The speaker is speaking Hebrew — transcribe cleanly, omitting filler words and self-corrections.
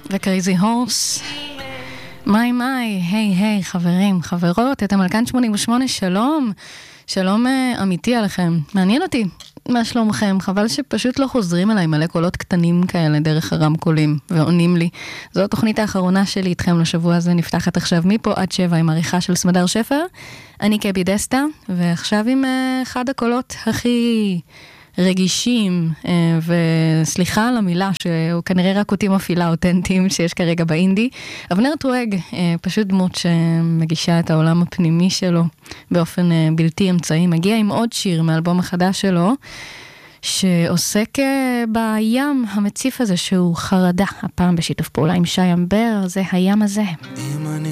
וקרייזי הורס. מיי, היי, חברים, חברות, אתם על כאן 88, שלום. שלום אמיתי עליכם. מעניין אותי, מה שלומכם? חבל שפשוט לא חוזרים אליי מלא קולות קטנים כאלה דרך הרמקולים ועונים לי. זו התוכנית האחרונה שלי איתכם לשבוע הזה, נפתחת עכשיו מפה עד 7 עם עריכה של סמדר שפר. אני קבי דסטה, ועכשיו עם אחד הקולות הכי רגישים, וסליחה על המילה שהוא כנראה רק אותי מפעילה אותנטיים שיש כרגע באינדי. אבנר טואג, פשוט דמות שמגישה את העולם הפנימי שלו באופן בלתי אמצעי, מגיע עם עוד שיר מאלבום החדש שלו, שעוסק בים המציף הזה שהוא חרדה, הפעם בשיתוף פעולה עם שי אמבר, זה הים הזה.